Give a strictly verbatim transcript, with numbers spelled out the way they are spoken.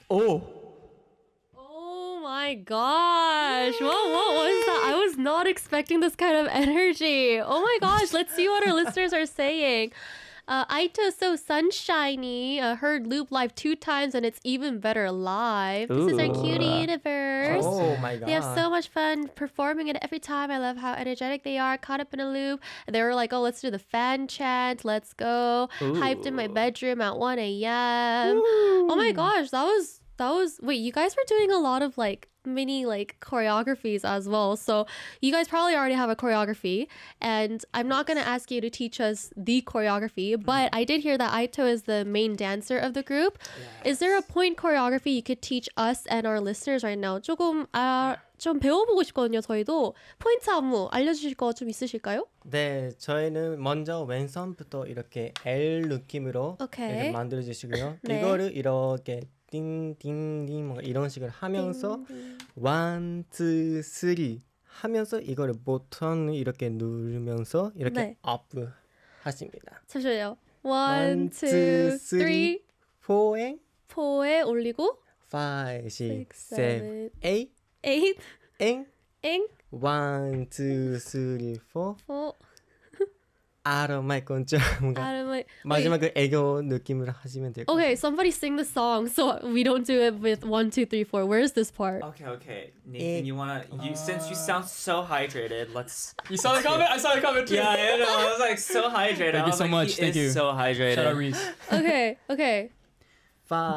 Oh. Oh my gosh. What, what was that? I was not expecting this kind of energy. Oh my gosh. Let's see what our listeners are saying. Uh, Aito so sunshiny. Uh, heard Loop live two times and it's even better live. This is our Ooh. cutie universe. Oh my god. They have so much fun performing it every time. I love how energetic they are. Caught up in a loop. They were like, oh, let's do the fan chant. Let's go. Ooh. Hyped in my bedroom at one a.m. Oh my gosh. That was, that was, wait, you guys were doing a lot of like mini like choreographies as well. So you guys probably already have a choreography. And I'm not going to ask you to teach us the choreography, but I did hear that Aito is the main dancer of the group. Is there a point choreography you could teach us and our listeners right now? 조금 아, 좀 배워보고 싶거든요. 저희도 포인트 안무 알려주실 거 좀 있으실까요? 네, 저희는 먼저 왼손부터 이렇게 L 느낌으로 오케이. 이렇게 만들어 주시고요. 네. 이거를 이렇게 띵띵띵 뭔가 이런 식으로 하면서 원, 투, 쓰리 하면서 이거를 버튼을 이렇게 누르면서 이렇게 네. 업 하십니다. 잠시만요. One, One, two, two, three. three. 포에 포에 올리고 five, six, six, seven, seven, eight, eight. 엥 엥. one, two, three, four. 포. 아름말 좀 뭔가 아름을. 마지막 그 애교 느낌으로 하시면 될 것 같아요. Okay, somebody sing the song so we don't do it with one, two, three, four. Where's this part? Okay, okay. Nathan, you wanna you since you Uh, sound so hydrated, let's You saw the comment? I saw the comment too. Yeah, I know. I was like so hydrated. Thank I you was so like, much. He Thank is you. so hydrated. Shout out Reese. Okay, okay. Five.